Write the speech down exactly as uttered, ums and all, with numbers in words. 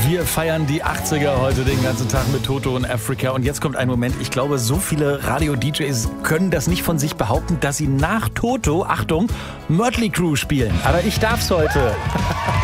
Wir feiern die achtziger heute den ganzen Tag mit Toto und Africa. Und jetzt kommt ein Moment, ich glaube, so viele Radio-D Js können das nicht von sich behaupten, dass sie nach Toto, Achtung, Mötley Crüe spielen. Aber ich darf's heute.